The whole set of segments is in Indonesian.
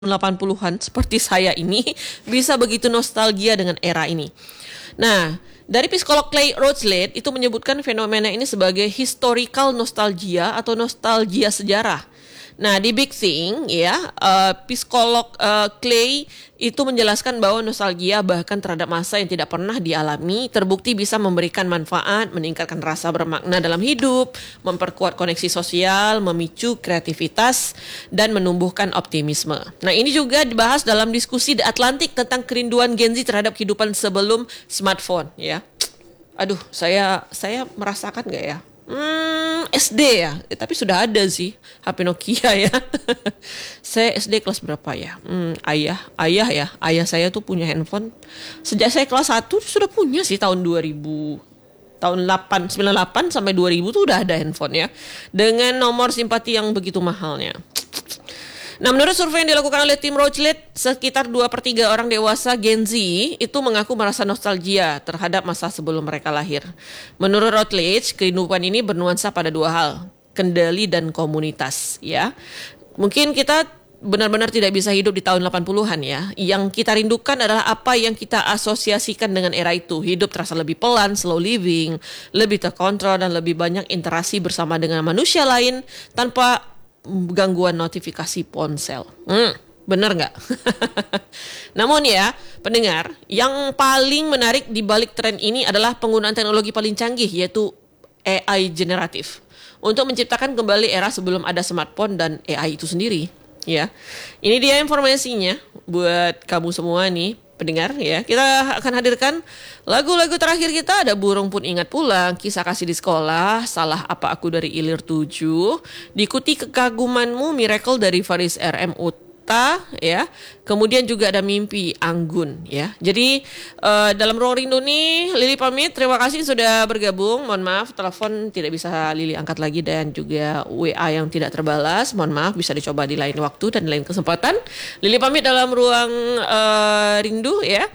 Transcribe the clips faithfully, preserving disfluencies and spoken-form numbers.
delapan puluhan seperti saya ini bisa begitu nostalgia dengan era ini. Nah, dari psikolog Clay Rochlet itu menyebutkan fenomena ini sebagai historical nostalgia atau nostalgia sejarah. Nah, di Big Thing ya, uh, psikolog uh, Clay itu menjelaskan bahwa nostalgia bahkan terhadap masa yang tidak pernah dialami terbukti bisa memberikan manfaat, meningkatkan rasa bermakna dalam hidup, memperkuat koneksi sosial, memicu kreativitas, dan menumbuhkan optimisme. Nah, ini juga dibahas dalam diskusi The Atlantic tentang kerinduan Gen Z terhadap kehidupan sebelum smartphone ya. Aduh, saya saya merasakan nggak ya? Hmm, S D ya, eh, tapi sudah ada sih H P Nokia ya. Saya S D kelas berapa ya? Hmm, ayah, ayah ya, ayah saya tuh punya handphone sejak saya kelas satu sudah punya sih tahun dua ribu. Tahun delapan, sembilan puluh delapan sampai dua ribu tuh udah ada handphone ya. Dengan nomor simpati yang begitu mahalnya. Nah, menurut survei yang dilakukan oleh tim Rochlet, sekitar dua per tiga orang dewasa Gen Z itu mengaku merasa nostalgia terhadap masa sebelum mereka lahir. Menurut Routledge, kehidupan ini bernuansa pada dua hal, kendali dan komunitas ya. Mungkin kita benar-benar tidak bisa hidup di tahun delapan puluhan ya. Yang kita rindukan adalah apa yang kita asosiasikan dengan era itu. Hidup terasa lebih pelan, slow living, lebih terkontrol dan lebih banyak interaksi bersama dengan manusia lain tanpa gangguan notifikasi ponsel. Hmm, bener nggak? Namun ya, pendengar, yang paling menarik di balik tren ini adalah penggunaan teknologi paling canggih, yaitu A I generatif, untuk menciptakan kembali era sebelum ada smartphone dan A I itu sendiri. Ya, ini dia informasinya buat kamu semua nih, pendengar ya. Kita akan hadirkan lagu-lagu terakhir kita. Ada Burung Pun Ingat Pulang, Kisah Kasih di Sekolah, Salah Apa Aku dari Ilir tujuh, diikuti Kekagumanmu, Miracle dari Faris R M Uta ya. Kemudian juga ada Mimpi Anggun ya. Jadi uh, dalam Ruang Rindu nih Lili pamit. Terima kasih sudah bergabung. Mohon maaf telepon tidak bisa Lili angkat lagi dan juga W A yang tidak terbalas. Mohon maaf, bisa dicoba di lain waktu dan di lain kesempatan. Lili pamit dalam Ruang uh, Rindu ya.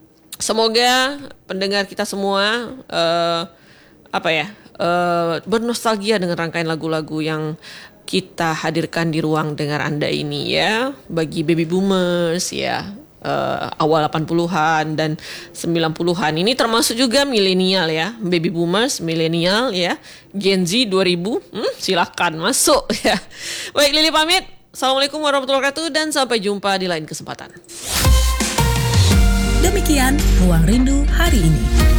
Semoga pendengar kita semua uh, apa ya uh, bernostalgia dengan rangkaian lagu-lagu yang kita hadirkan di ruang dengar Anda ini ya. Bagi baby boomers ya, uh, awal delapan puluhan dan sembilan puluhan. Ini termasuk juga milenial ya. Baby boomers, milenial ya. Gen Z dua ribu, hmm, silakan masuk ya. Baik, Lili pamit. Assalamualaikum warahmatullahi wabarakatuh dan sampai jumpa di lain kesempatan. Demikian Ruang Rindu hari ini.